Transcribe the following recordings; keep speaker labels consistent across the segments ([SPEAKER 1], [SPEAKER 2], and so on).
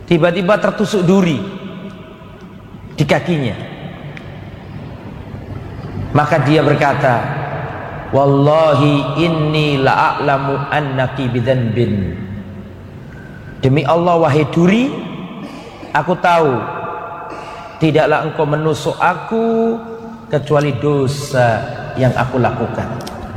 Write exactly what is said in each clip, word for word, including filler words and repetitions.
[SPEAKER 1] tiba-tiba tertusuk duri di kakinya. Maka dia berkata, wallahi inni la'alamu annaki bidzanbin. Demi Allah wahai duri, aku tahu tidaklah engkau menusuk aku kecuali dosa yang aku lakukan.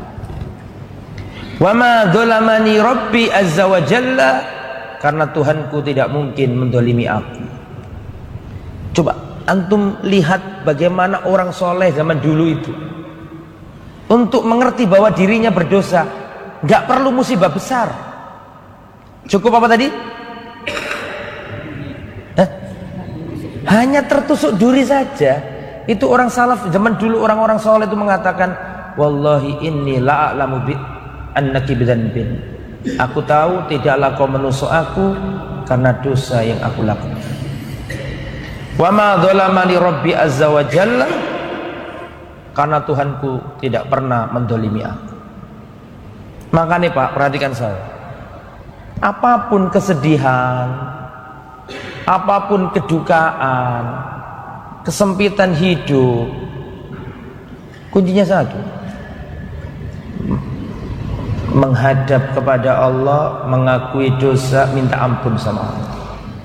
[SPEAKER 1] Wa ma dzalamani rabbi azza wa jalla, karena Tuhanku tidak mungkin mendolimi aku. Coba antum lihat bagaimana orang soleh zaman dulu itu untuk mengerti bahwa dirinya berdosa, nggak perlu musibah besar, cukup apa tadi? Hah? Hanya tertusuk duri saja. Itu orang salaf zaman dulu, orang-orang soleh itu mengatakan, wallahi inni la'alamu bi annaki bidzanbin. Aku tahu tidaklah kau menusuk aku karena dosa yang aku lakukan. Wa ma dzalamani rabbi azza wa jalla, karena Tuhanku tidak pernah mendolimi aku. Makanya Pak, perhatikan saya, apapun kesedihan, apapun kedukaan, kesempitan hidup, kuncinya satu, menghadap kepada Allah, mengakui dosa, minta ampun sama Allah.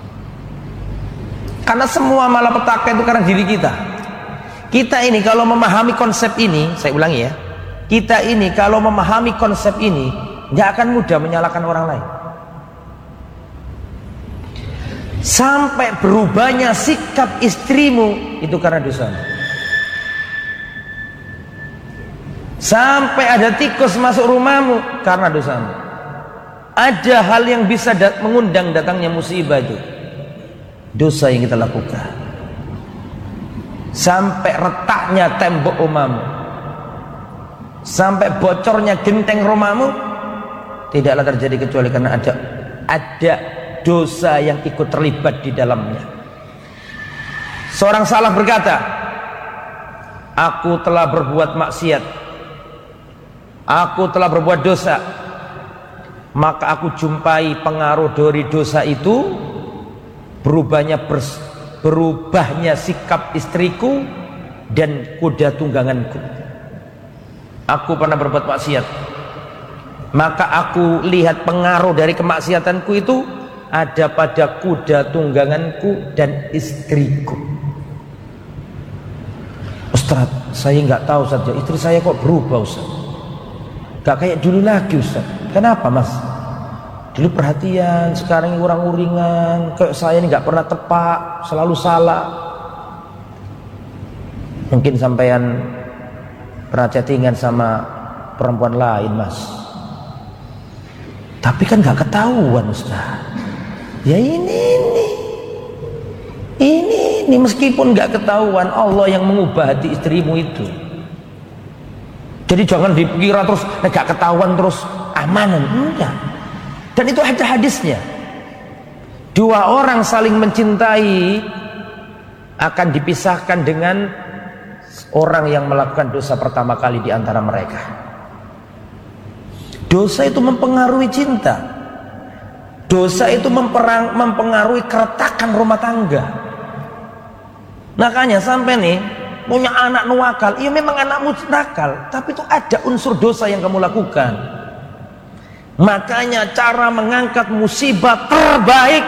[SPEAKER 1] Karena semua malapetaka itu karena diri kita. Kita ini kalau memahami konsep ini, saya ulangi ya, kita ini kalau memahami konsep ini, nggak akan mudah menyalahkan orang lain. Sampai berubahnya sikap istrimu itu karena dosamu. Sampai ada tikus masuk rumahmu karena dosamu. Ada hal yang bisa dat mengundang datangnya musibah itu, dosa yang kita lakukan. Sampai retaknya tembok rumahmu, sampai bocornya genteng rumahmu, tidaklah terjadi kecuali karena ada ada dosa yang ikut terlibat di dalamnya. Seorang salaf berkata, aku telah berbuat maksiat, aku telah berbuat dosa, maka aku jumpai pengaruh dari dosa itu, berubahnya bers, berubahnya sikap istriku dan kuda tungganganku. Aku pernah berbuat maksiat, maka aku lihat pengaruh dari kemaksiatanku itu ada pada kuda tungganganku dan istriku. Ustaz, saya nggak tahu saja istri saya kok berubah Ustaz, nggak kayak dulu lagi Ustaz. Kenapa Mas? Dulu perhatian, sekarang urang-uringan, kayak saya ini nggak pernah tepat, selalu salah. Mungkin sampean pernah chattingan sama perempuan lain Mas, tapi kan nggak ketahuan Ustaz. Ya ini ini ini ini meskipun nggak ketahuan, Allah yang mengubah hati istrimu itu. Jadi jangan dikira terus nggak ketahuan terus amanan, enggak. Dan itu ada hadisnya. Dua orang saling mencintai akan dipisahkan dengan orang yang melakukan dosa pertama kali di antara mereka. Dosa itu mempengaruhi cinta. Dosa itu memperang, mempengaruhi keretakan rumah tangga. Makanya sampai nih punya anak nuwakal, iya memang anakmu nakal, tapi itu ada unsur dosa yang kamu lakukan. Makanya cara mengangkat musibah terbaik,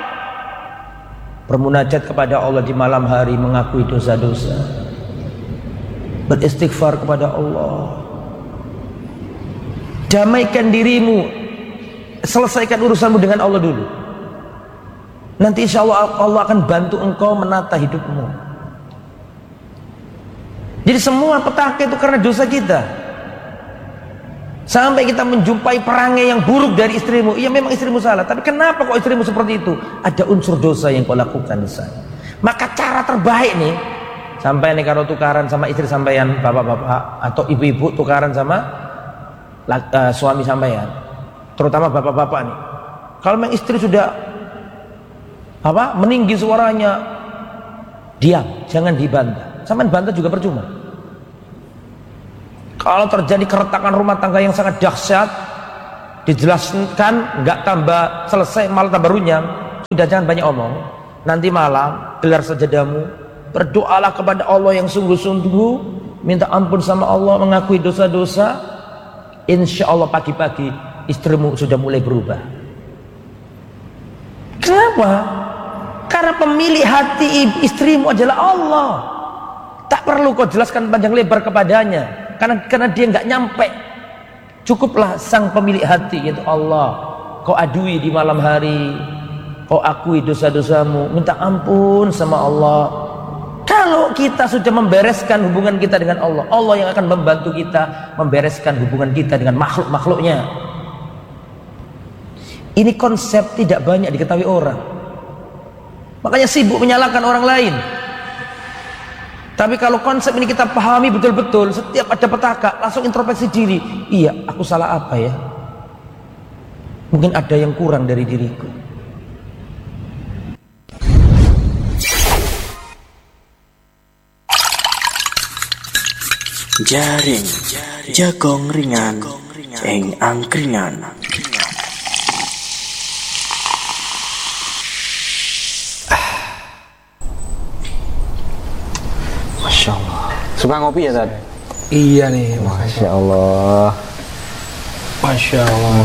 [SPEAKER 1] bermunajat kepada Allah di malam hari, mengakui dosa-dosa, beristighfar kepada Allah, damaikan dirimu, selesaikan urusanmu dengan Allah dulu. Nanti insya Allah Allah akan bantu engkau menata hidupmu. Jadi semua petaka itu karena dosa kita. Sampai kita menjumpai perangai yang buruk dari istrimu. Iya memang istrimu salah, tapi kenapa kok istrimu seperti itu? Ada unsur dosa yang kau lakukan di sana. Maka cara terbaik nih, sampai nih kalau tukaran sama istri sampean, bapak-bapak atau ibu-ibu tukaran sama uh, suami sampean, terutama bapak-bapak nih, kalau memang istri sudah apa meninggi suaranya, diam, jangan dibantah. Sampean bantah juga percuma. Kalau terjadi keretakan rumah tangga yang sangat dahsyat, dijelaskan nggak tambah selesai malah tambah runyam, Udah jangan banyak omong. Nanti malam gelar sajadamu, berdoalah kepada Allah yang sungguh-sungguh, minta ampun sama Allah, mengakui dosa-dosa. Insya Allah pagi-pagi istrimu sudah mulai berubah. Kenapa? Karena pemilik hati istrimu adalah Allah. Tak perlu kau jelaskan panjang lebar kepadanya, karena karena dia nggak nyampe. Cukuplah sang pemilik hati, yaitu Allah. Kau adui di malam hari, kau akui dosa-dosamu, minta ampun sama Allah. Kalau kita sudah membereskan hubungan kita dengan Allah, Allah yang akan membantu kita membereskan hubungan kita dengan makhluk-makhluknya. Ini konsep tidak banyak diketahui orang, makanya sibuk menyalahkan orang lain. Tapi kalau konsep ini kita pahami betul-betul, setiap ada petaka langsung introspeksi diri. Iya, aku salah apa ya? Mungkin ada yang kurang dari diriku.
[SPEAKER 2] Jaring jagong ringan ing angkringan.
[SPEAKER 3] Masya Allah. Suka ngopi ya, Tad?
[SPEAKER 4] Iya nih,
[SPEAKER 3] Masya Allah.
[SPEAKER 4] Masya Allah.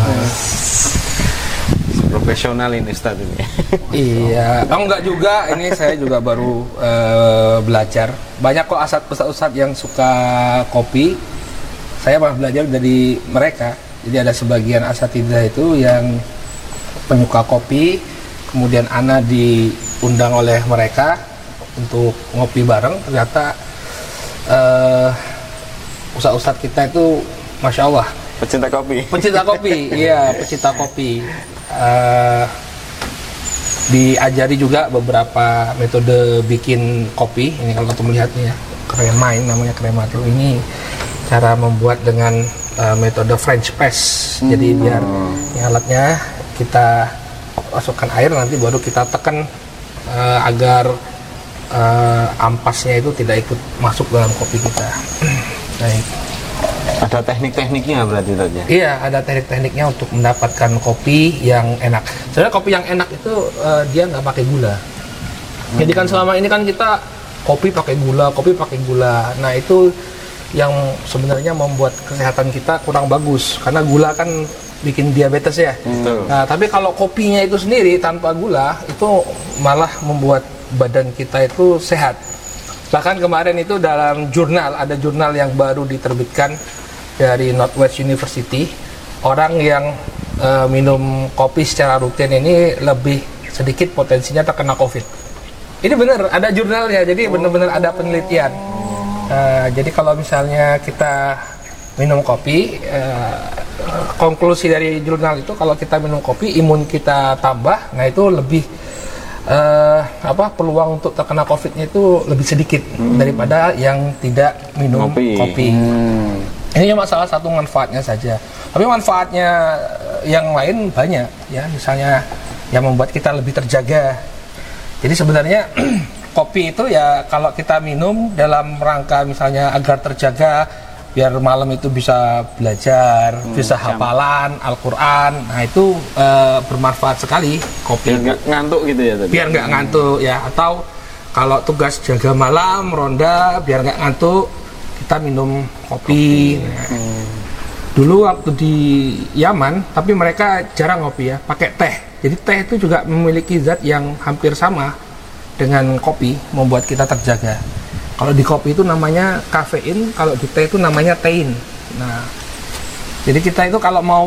[SPEAKER 3] Profesional ini Ustaz ini.
[SPEAKER 4] Iya, oh, enggak juga. Ini saya juga baru uh, belajar. Banyak kok asat ustadz yang suka kopi. Saya malah belajar dari mereka. Jadi ada sebagian asatidzah itu yang penyuka kopi. Kemudian ana diundang oleh mereka untuk ngopi bareng. Ternyata uh, ustadz-ustadz kita itu Masya Allah,
[SPEAKER 3] Pecinta kopi.
[SPEAKER 4] Pecinta kopi, iya, pecinta kopi. Uh, diajari juga beberapa metode bikin kopi. Ini kalau kita melihatnya ya, Cremain namanya Cremato. Ini cara membuat dengan uh, metode French press. Hmm. Jadi biar ini alatnya kita masukkan air, nanti baru kita tekan uh, agar uh, ampasnya itu tidak ikut masuk dalam kopi kita. Baik.
[SPEAKER 3] Ada teknik-tekniknya berarti tadi ya?
[SPEAKER 4] Iya, ada teknik-tekniknya untuk mendapatkan kopi yang enak. Sebenarnya kopi yang enak itu uh, dia nggak pakai gula. Hmm. Jadi kan selama ini kan kita kopi pakai gula, kopi pakai gula. Nah itu yang sebenarnya membuat kesehatan kita kurang bagus, karena gula kan bikin diabetes ya. Hmm. Nah tapi kalau kopinya itu sendiri tanpa gula itu malah membuat badan kita itu sehat. Bahkan kemarin itu dalam jurnal, ada jurnal yang baru diterbitkan dari Northwest University, orang yang uh, minum kopi secara rutin ini lebih sedikit potensinya terkena COVID. Ini benar, ada jurnalnya, jadi benar-benar ada penelitian. Uh, jadi kalau misalnya kita minum kopi, uh, konklusi dari jurnal itu kalau kita minum kopi, imun kita tambah, nah itu lebih uh, apa peluang untuk terkena COVID-nya itu lebih sedikit hmm. daripada yang tidak minum kopi. kopi. Hmm. Ini cuma salah satu manfaatnya saja. Tapi manfaatnya yang lain banyak ya, misalnya yang membuat kita lebih terjaga. Jadi sebenarnya kopi itu ya kalau kita minum dalam rangka misalnya agar terjaga, biar malam itu bisa belajar, hmm, bisa hafalan Al-Quran. Nah itu e, bermanfaat sekali kopi.
[SPEAKER 3] Biar nggak ngantuk gitu ya tadi?
[SPEAKER 4] Biar nggak ngantuk ya. Atau kalau tugas jaga malam, ronda, biar nggak ngantuk, kita minum kopi. kopi. Nah, hmm. Dulu waktu di Yaman, tapi mereka jarang ngopi ya, pakai teh. Jadi teh itu juga memiliki zat yang hampir sama dengan kopi, membuat kita terjaga. Kalau di kopi itu namanya kafein, kalau di teh itu namanya tein. Nah, jadi kita itu kalau mau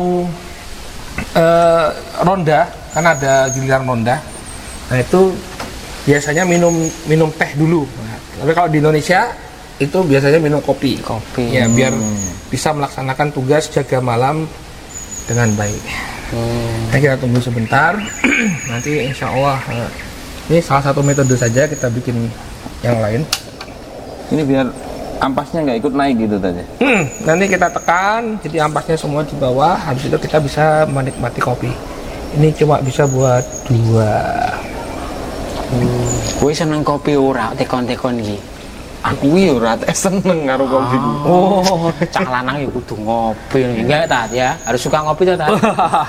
[SPEAKER 4] uh, ronda, kan ada giliran ronda. Nah itu biasanya minum minum teh dulu. Nah, tapi kalau di Indonesia itu biasanya minum kopi.
[SPEAKER 3] Kopi.
[SPEAKER 4] Ya biar bisa melaksanakan tugas jaga malam dengan baik. Hmm. Nah, kita tunggu sebentar. Nanti insya Allah uh, ini salah satu metode saja, kita bikin yang lain.
[SPEAKER 3] Ini biar ampasnya nggak ikut naik gitu tadi.
[SPEAKER 4] Hmm, nanti kita tekan, jadi ampasnya semua di bawah. Habis itu kita bisa menikmati kopi. Ini cuma bisa buat dua.
[SPEAKER 5] Hmm. Gue seneng kopi ora tekon-tekon iki.
[SPEAKER 3] Aku iki ora seneng karo kopi.
[SPEAKER 5] Oh, cah lanang ya kudu ngopi. Enggak Tat ya, harus suka ngopi tuh Tat.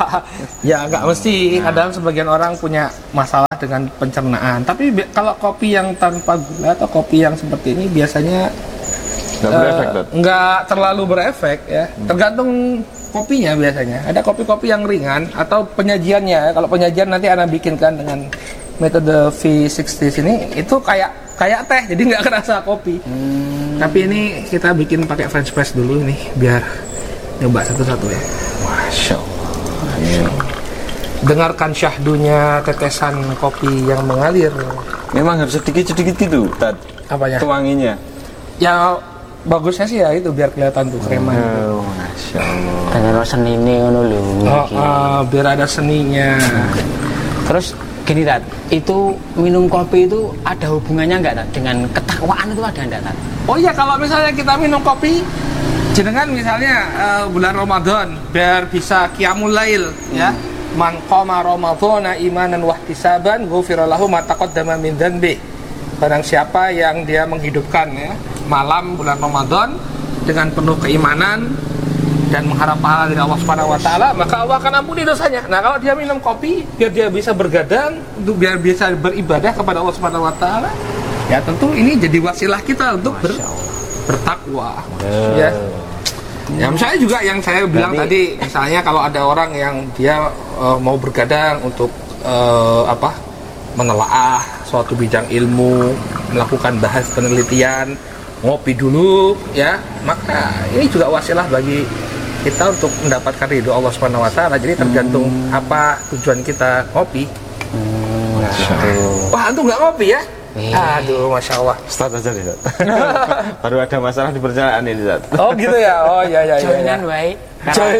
[SPEAKER 4] Ya nggak mesti, kadang sebagian orang punya masalah dengan pencernaan. Tapi bi- kalau kopi yang tanpa gula atau kopi yang seperti ini biasanya
[SPEAKER 3] Nggak
[SPEAKER 4] eh,
[SPEAKER 3] berefek, Dad?
[SPEAKER 4] nggak terlalu berefek ya. Tergantung kopinya biasanya. Ada kopi-kopi yang ringan atau penyajiannya. Kalau penyajian nanti Ana bikinkan dengan metode V enam puluh ini itu kayak kayak teh, jadi nggak kerasa kopi. Hmm. Tapi ini kita bikin pakai French press dulu nih biar nyoba satu-satu ya.
[SPEAKER 3] Masya Allah.
[SPEAKER 4] Dengarkan syahdunya tetesan kopi yang mengalir.
[SPEAKER 3] Memang harus sedikit-sedikit gitu, Tad.
[SPEAKER 4] Apanya?
[SPEAKER 3] Tuanginya.
[SPEAKER 4] Ya bagusnya sih ya itu biar kelihatan tuh krema.
[SPEAKER 3] Oh, Masya Allah.
[SPEAKER 5] Dengan senine ngono lho.
[SPEAKER 4] Oh, uh, biar ada seninya.
[SPEAKER 5] Terus gini Tat, itu minum kopi itu ada hubungannya enggak Tat dengan ketakwaan itu ada enggak Tat?
[SPEAKER 4] Oh iya, kalau misalnya kita minum kopi, jenengan misalnya uh, bulan Ramadan biar bisa qiyamul lail ya. Man qama ramadhana imanan wa ihtisaban ghufira lahu ma taqaddama min dzanbi. Barang siapa yang dia menghidupkan ya malam bulan Ramadan dengan penuh keimanan dan mengharap pahala dari Allah Subhanahu wa taala, maka Allah akan ampuni dosanya. Nah, kalau dia minum kopi biar dia bisa bergadang, untuk biar bisa beribadah kepada Allah Subhanahu wa taala, ya tentu ini jadi wasilah kita untuk ber, bertakwa. Ya. Ya, misalnya juga yang saya bilang
[SPEAKER 3] Berarti,
[SPEAKER 4] tadi, misalnya kalau ada orang yang dia uh, mau bergadang untuk uh, apa? menelaah suatu bidang ilmu, melakukan bahas penelitian, ngopi dulu ya, maka ini juga wasilah bagi kita untuk mendapatkan ridho Allah Subhanahu wa taala. Jadi tergantung hmm. apa tujuan kita ngopi.
[SPEAKER 5] Hmm,
[SPEAKER 4] nah. Wah, antum nggak ngopi ya? Eh. Aduh, masya Allah.
[SPEAKER 3] Start aja nih, Tad. Baru ada masalah di perjalanan ini, Tad.
[SPEAKER 4] Oh gitu ya? Oh iya iya iya.
[SPEAKER 5] Joinan wae.
[SPEAKER 4] Join.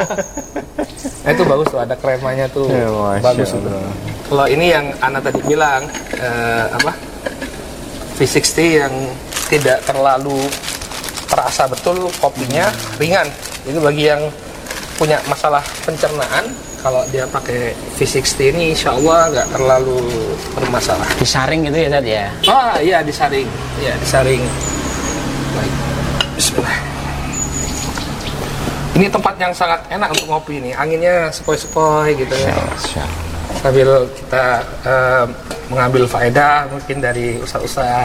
[SPEAKER 4] Nah, itu bagus tuh, ada kremanya tuh.
[SPEAKER 3] Ya,
[SPEAKER 4] bagus itu. Kalau ini yang Ana tadi bilang eh, apa? V enam puluh yang tidak terlalu terasa betul, kopinya ringan. Itu bagi yang punya masalah pencernaan, kalau dia pakai V enam puluh ini insya Allah nggak terlalu bermasalah.
[SPEAKER 5] Disaring gitu ya Tat ya?
[SPEAKER 4] Ah iya, disaring, iya disaring. Baik, Bismillah. Ini tempat yang sangat enak untuk ngopi nih, anginnya sepoi-sepoi gitu ya. Sambil kita uh, mengambil faedah mungkin dari ustaz-ustaz.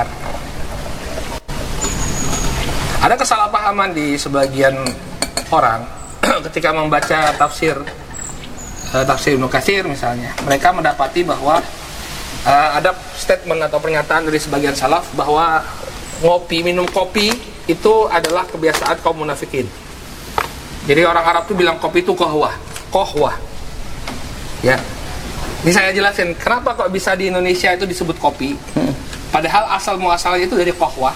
[SPEAKER 4] Ada kesalahpahaman di sebagian orang ketika membaca tafsir uh, tafsir Ibnu Katsir misalnya. Mereka mendapati bahwa uh, ada statement atau pernyataan dari sebagian salaf bahwa ngopi, minum kopi itu adalah kebiasaan kaum munafikin. Jadi orang Arab tuh bilang kopi itu kohwah, kohwah. Ya. Ini saya jelasin kenapa kok bisa di Indonesia itu disebut kopi. Padahal asal muasalnya itu dari kohwah.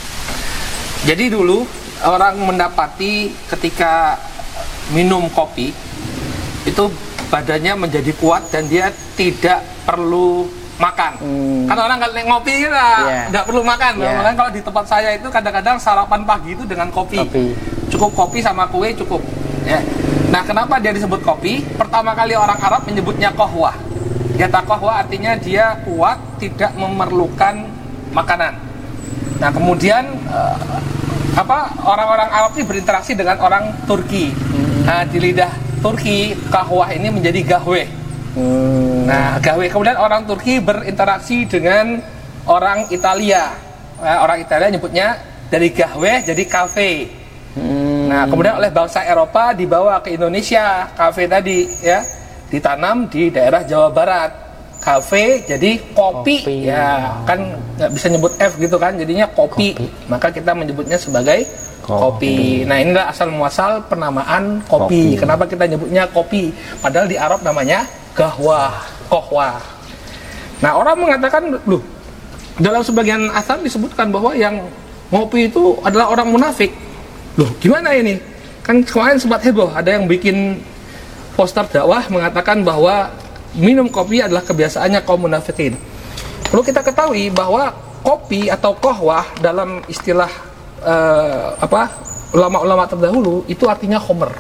[SPEAKER 4] Jadi dulu orang mendapati ketika minum kopi itu badannya menjadi kuat dan dia tidak perlu makan. Hmm. Kan orang kalau ngopi kita yeah. nggak perlu makan. Yeah. Makanya kalau di tempat saya itu kadang-kadang sarapan pagi itu dengan kopi. kopi. Cukup kopi sama kue cukup. Ya. Nah, kenapa dia disebut kopi? Pertama kali orang Arab menyebutnya kohwah. Kata kohwah artinya dia kuat, tidak memerlukan makanan. Nah, kemudian uh, apa orang-orang Arab ini berinteraksi dengan orang Turki. Hmm. Nah, di lidah Turki kahwah ini menjadi gahwe. Hmm. Nah, gahwe kemudian orang Turki berinteraksi dengan orang Italia. Nah, orang Italia nyebutnya dari gahwe jadi kafe. Hmm. Nah, kemudian oleh bangsa Eropa dibawa ke Indonesia, kafe tadi ya, ditanam di daerah Jawa Barat. Kafe jadi kopi, kopi. Ya kan nggak bisa nyebut F gitu kan, jadinya kopi. kopi. Maka kita menyebutnya sebagai kopi. kopi. Nah, inilah asal muasal penamaan kopi. kopi. Kenapa kita nyebutnya kopi? Padahal di Arab namanya gahwah, kohwah. Nah, orang mengatakan, loh, dalam sebagian asar disebutkan bahwa yang ngopi itu adalah orang munafik. Loh, gimana ini? Kan kemarin sempat heboh, ada yang bikin poster dakwah mengatakan bahwa minum kopi adalah kebiasaannya kaum munafikin. Perlu kita ketahui bahwa kopi atau kohwah dalam istilah uh, apa ulama-ulama terdahulu itu artinya khomer.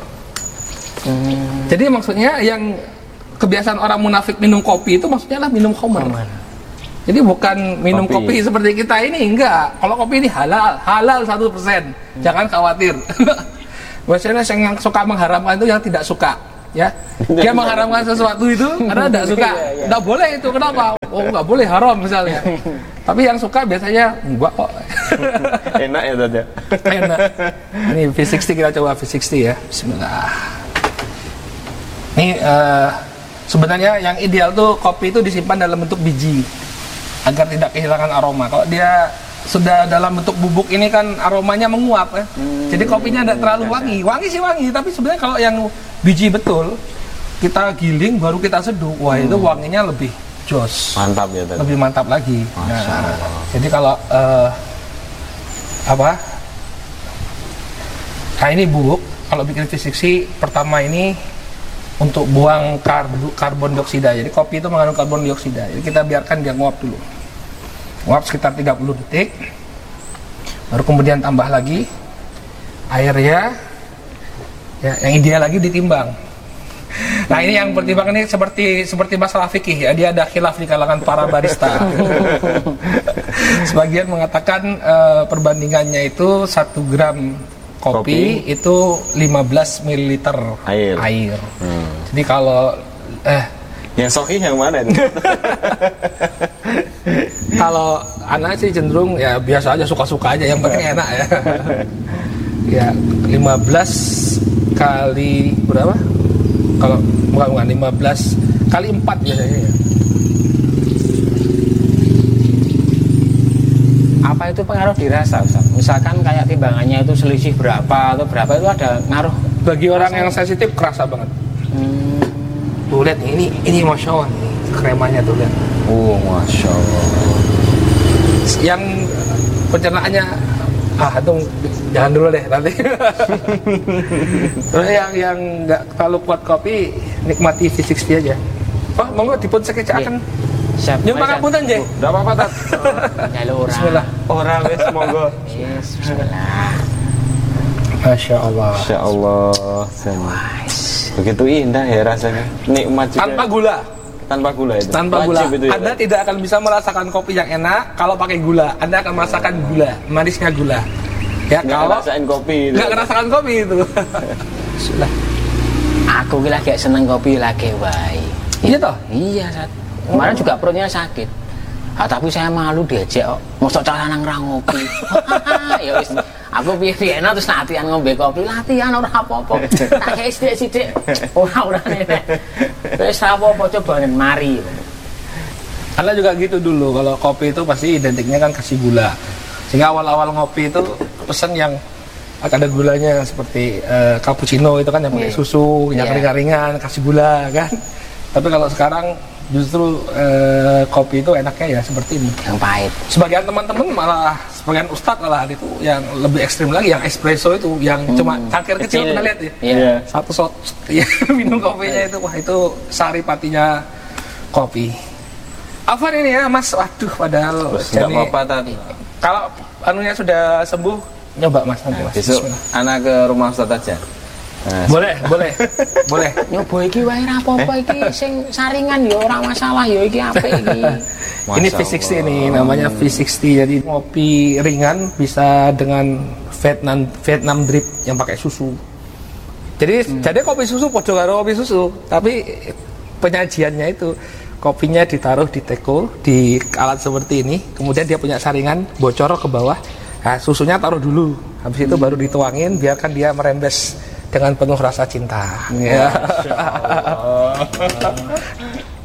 [SPEAKER 4] Hmm. Jadi maksudnya yang kebiasaan orang munafik minum kopi itu maksudnya adalah minum khomer. Jadi bukan minum kopi,
[SPEAKER 3] Kopi.
[SPEAKER 4] seperti kita ini, enggak. Kalau kopi ini halal, halal seratus persen. Jangan khawatir. Biasanya yang suka mengharamkan itu yang tidak suka, ya. Dia mengharamkan sesuatu itu karena tidak suka. Tidak boleh itu, kenapa? Oh, nggak boleh, haram misalnya. Tapi yang suka biasanya enggak kok.
[SPEAKER 3] Enak ya tadi.
[SPEAKER 4] Enak. Ini V enam puluh, kita coba V enam puluh ya. Bismillah. Ini uh, sebenarnya yang ideal tuh kopi itu disimpan dalam bentuk biji agar tidak kehilangan aroma. Kalau dia sudah dalam bentuk bubuk ini kan aromanya menguap ya. Hmm, Jadi kopinya tidak terlalu wangi. Wangi sih wangi, tapi sebenarnya kalau yang biji betul kita giling baru kita seduh, wah hmm. itu wanginya lebih jos.
[SPEAKER 3] Mantap ya tadi.
[SPEAKER 4] Lebih mantap lagi.
[SPEAKER 3] Masya
[SPEAKER 4] Nah,
[SPEAKER 3] Allah.
[SPEAKER 4] jadi kalau uh, apa? Nah ini bubuk. Kalau bikin V enam puluh pertama ini untuk buang karbo, karbon dioksida. Jadi kopi itu mengandung karbon dioksida. Jadi kita biarkan dia nguap dulu. Nguap sekitar tiga puluh detik. Baru kemudian tambah lagi airnya. Ya, yang ideal lagi ditimbang. Nah ini yang pertimbangan ini seperti seperti masalah fikih ya. Dia ada khilaf di kalangan para barista. Sebagian mengatakan uh, perbandingannya itu satu gram kopi, kopi itu lima belas mililiter
[SPEAKER 3] air.
[SPEAKER 4] air.
[SPEAKER 3] Hmm.
[SPEAKER 4] Jadi kalau eh
[SPEAKER 3] yang sahih yang mana ini?
[SPEAKER 4] kalau anak sih cenderung ya biasa aja, suka-suka aja, yang penting enak ya. Ya lima belas kali berapa? Kalau bukan bukan lima belas kali empat biasanya ya.
[SPEAKER 5] Apa itu pengaruh dirasa, Ustaz? Misalkan kayak timbangannya itu selisih berapa atau berapa, itu ada ngaruh?
[SPEAKER 4] Bagi orang yang sensitif kerasa banget.
[SPEAKER 5] Hmm.
[SPEAKER 4] Tuh lihat nih, ini ini Masya Allah nih, kremanya tuh lihat.
[SPEAKER 3] Oh, Masya Allah.
[SPEAKER 4] Yang pencernaannya ah itu jangan dulu deh nanti. Terus yang yang nggak terlalu kuat kopi, nikmati V enam puluh aja. Oh monggo dipun sekecakan.
[SPEAKER 5] Siap.
[SPEAKER 4] Nyun pangapunten nggih.
[SPEAKER 3] Enggak apa-apa, Tat.
[SPEAKER 5] Jalur ora.
[SPEAKER 4] Bismillah.
[SPEAKER 3] Ora wis monggo.
[SPEAKER 5] Yes, bismillah.
[SPEAKER 4] Masya Allah.
[SPEAKER 3] Masya Allah. Begitu indah ya rasanya. Nikmat juga.
[SPEAKER 4] Tanpa gula.
[SPEAKER 3] Tanpa gula itu.
[SPEAKER 4] Tanpa
[SPEAKER 3] Wajib
[SPEAKER 4] gula.
[SPEAKER 3] itu ya,
[SPEAKER 4] Anda
[SPEAKER 3] Tat?
[SPEAKER 4] tidak akan bisa merasakan kopi yang enak kalau pakai gula. Anda akan merasakan gula, manisnya gula. Ya
[SPEAKER 3] Nggak
[SPEAKER 4] kalau
[SPEAKER 3] ngerasain kopi itu.
[SPEAKER 4] nggak ngerasakan kopi itu. Sudah.
[SPEAKER 5] Aku ki lagi seneng kopi lagi wae.
[SPEAKER 4] Iya toh?
[SPEAKER 5] Iya, Sat. Kemarin juga perutnya sakit. Ah, tapi saya malu diajak kok. Mosok cara nang ra ngopi. Ya wis, aku piye-piye terus latihan ngombe kopi, latihan ora apa-apa. Tak kei sithik-sithik. Ora ora nek. Wis apa-apa coba mari.
[SPEAKER 4] Anda juga gitu dulu, kalau kopi itu pasti identiknya kan kasih gula. Sehingga awal-awal ngopi itu pesen yang ada gulanya, seperti uh, cappuccino itu kan yang pakai
[SPEAKER 5] Yeah.
[SPEAKER 4] susu, yang
[SPEAKER 5] Yeah.
[SPEAKER 4] ringan-ringan kasih gula kan. Tapi kalau sekarang justru uh, kopi itu enaknya ya seperti ini.
[SPEAKER 5] Yang pahit.
[SPEAKER 4] Sebagian teman-teman malah, sebagian ustadz malah itu yang lebih ekstrim lagi, yang espresso itu, yang
[SPEAKER 5] Hmm.
[SPEAKER 4] cuma cangkir kecil,
[SPEAKER 5] Kecil.
[SPEAKER 4] pernah lihat ya?
[SPEAKER 5] Iya.
[SPEAKER 4] Satu shot ya, minum kopinya itu, wah itu saripatinya kopi. Afan ini ya Mas, waduh padahal
[SPEAKER 3] Enggak
[SPEAKER 4] jadi-
[SPEAKER 3] apa-apa, Tat.
[SPEAKER 4] kalau anunya sudah sembuh, nyoba Mas nanti Mas.
[SPEAKER 3] Besok
[SPEAKER 4] Bismillah.
[SPEAKER 3] anak ke rumah Ustaz aja. Nah,
[SPEAKER 4] Boleh, boleh, boleh.
[SPEAKER 5] Nyoba iki wae ra apa-apa iki sing saringan ya ora masalah ya iki apik iki.
[SPEAKER 4] Ini
[SPEAKER 3] Masya
[SPEAKER 4] V enam puluh ini
[SPEAKER 3] Allah.
[SPEAKER 4] namanya V enam puluh. Jadi ngopi ringan bisa dengan Vietnam Vietnam drip yang pakai susu. Jadi jadi kopi susu podo karo kopi susu, tapi penyajiannya itu kopinya ditaruh di teko di alat seperti ini, kemudian dia punya saringan bocor ke bawah. Nah, susunya taruh dulu. Habis itu baru dituangin, biarkan dia merembes dengan penuh rasa cinta. Ya.